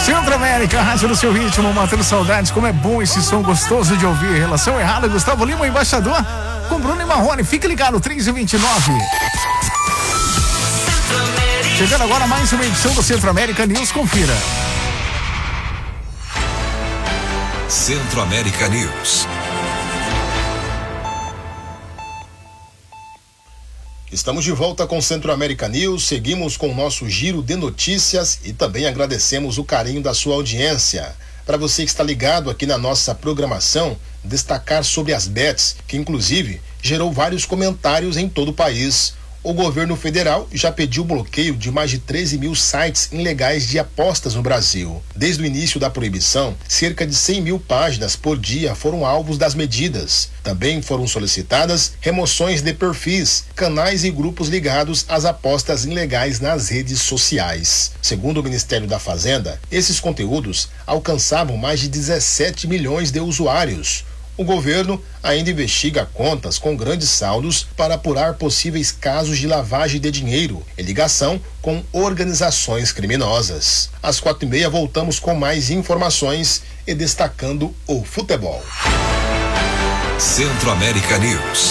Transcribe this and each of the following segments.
Centro América, rádio do seu ritmo, matando saudades. Como é bom esse som gostoso de ouvir. Relação errada, Gustavo Lima, embaixador, com Bruno e Marrone. Fique ligado, 3h29. Chegando agora mais uma edição do Centro América News, confira. Centro América News. Estamos de volta com Centro América News, seguimos com o nosso giro de notícias e também agradecemos o carinho da sua audiência. Para você que está ligado aqui na nossa programação, destacar sobre as bets, que inclusive gerou vários comentários em todo o país. O governo federal já pediu bloqueio de mais de 13 mil sites ilegais de apostas no Brasil. Desde o início da proibição, cerca de 100 mil páginas por dia foram alvos das medidas. Também foram solicitadas remoções de perfis, canais e grupos ligados às apostas ilegais nas redes sociais. Segundo o Ministério da Fazenda, esses conteúdos alcançavam mais de 17 milhões de usuários. O governo ainda investiga contas com grandes saldos para apurar possíveis casos de lavagem de dinheiro e ligação com organizações criminosas. Às 4h30 voltamos com mais informações e destacando o futebol. Centro América News.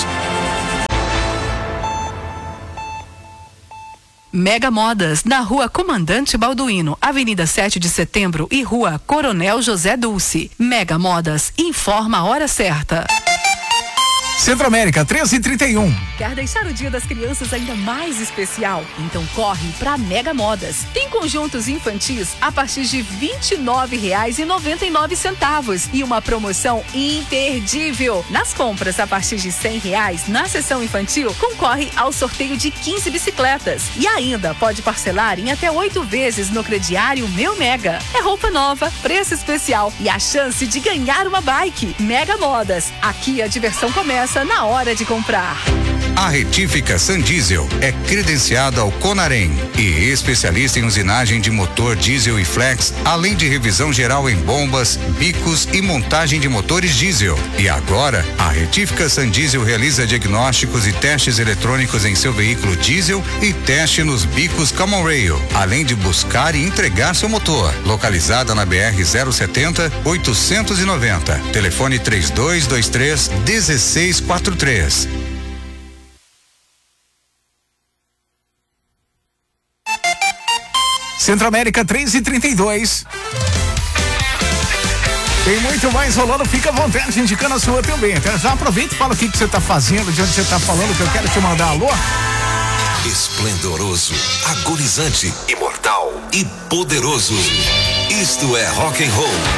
Mega Modas, na Rua Comandante Balduino, Avenida 7 de Setembro e Rua Coronel José Dulce. Mega Modas, informa a hora certa. Centro América, 13h31. Quer deixar o Dia das Crianças ainda mais especial? Então corre para Mega Modas. Tem conjuntos infantis a partir de R$ 29,99 e uma promoção imperdível. Nas compras a partir de R$ 100 na seção infantil, concorre ao sorteio de 15 bicicletas. E ainda pode parcelar em até 8 vezes no crediário Meu Mega. É roupa nova, preço especial e a chance de ganhar uma bike. Mega Modas. Aqui a diversão começa na hora de comprar. A Retífica Sandiesel é credenciada ao Conarem e especialista em usinagem de motor diesel e flex, além de revisão geral em bombas, bicos e montagem de motores diesel. E agora, a Retífica Sandiesel realiza diagnósticos e testes eletrônicos em seu veículo diesel e teste nos bicos Common Rail, além de buscar e entregar seu motor. Localizada na BR 070 890. Telefone 3223-1643. Centro América, 3h32. Tem muito mais rolando, fica à vontade, indicando a sua também. Então já aproveita e fala o que você tá fazendo, de onde você tá falando, que eu quero te mandar alô. Esplendoroso, agonizante, imortal e poderoso. Isto é rock and roll.